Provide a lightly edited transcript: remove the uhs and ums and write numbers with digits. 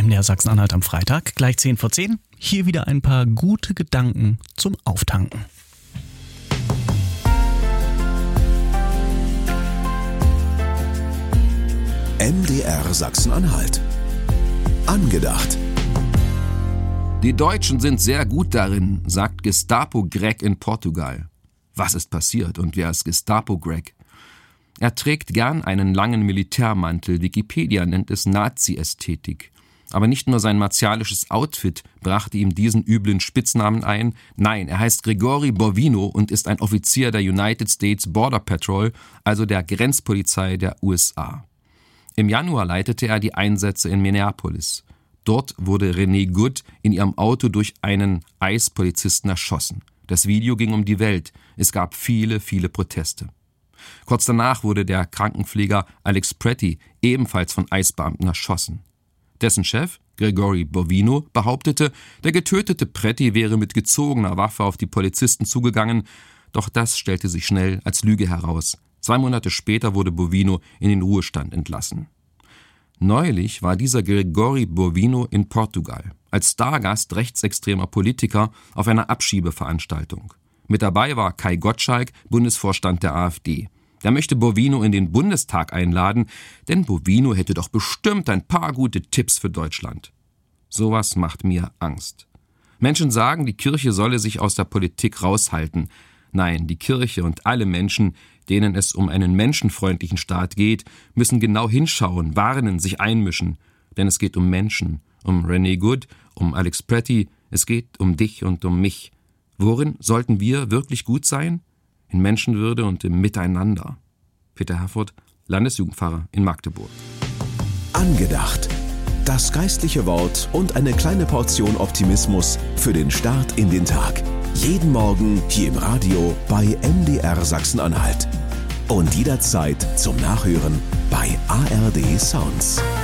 MDR Sachsen-Anhalt am Freitag, gleich 10 vor 10. Hier wieder ein paar gute Gedanken zum Auftanken. MDR Sachsen-Anhalt. Angedacht. Die Deutschen sind sehr gut darin, sagt Gestapo-Greg in Portugal. Was ist passiert und wer ist Gestapo-Greg? Er trägt gern einen langen Militärmantel, Wikipedia nennt es Nazi-Ästhetik. Aber nicht nur sein martialisches Outfit brachte ihm diesen üblen Spitznamen ein, nein, er heißt Gregory Bovino und ist ein Offizier der United States Border Patrol, also der Grenzpolizei der USA. Im Januar leitete er die Einsätze in Minneapolis. Dort wurde Renee Good in ihrem Auto durch einen ICE-Polizisten erschossen. Das Video ging um die Welt. Es gab viele, viele Proteste. Kurz danach wurde der Krankenpfleger Alex Pretty ebenfalls von ICE-Beamten erschossen. Dessen Chef, Gregory Bovino, behauptete, der getötete Pretty wäre mit gezogener Waffe auf die Polizisten zugegangen, doch das stellte sich schnell als Lüge heraus. 2 Monate später wurde Bovino in den Ruhestand entlassen. Neulich war dieser Gregory Bovino in Portugal als Stargast rechtsextremer Politiker auf einer Abschiebeveranstaltung. Mit dabei war Kai Gottschalk, Bundesvorstand der AfD. Der möchte Bovino in den Bundestag einladen, denn Bovino hätte doch bestimmt ein paar gute Tipps für Deutschland. Sowas macht mir Angst. Menschen sagen, die Kirche solle sich aus der Politik raushalten. Nein, die Kirche und alle Menschen, denen es um einen menschenfreundlichen Staat geht, müssen genau hinschauen, warnen, sich einmischen. Denn es geht um Menschen, um Renee Good, um Alex Pretty, es geht um dich und um mich. Worin sollten wir wirklich gut sein? In Menschenwürde und im Miteinander. Peter Herfurth, Landesjugendpfarrer in Magdeburg. Angedacht. Das geistliche Wort und eine kleine Portion Optimismus für den Start in den Tag. Jeden Morgen hier im Radio bei MDR Sachsen-Anhalt. Und jederzeit zum Nachhören bei ARD Sounds.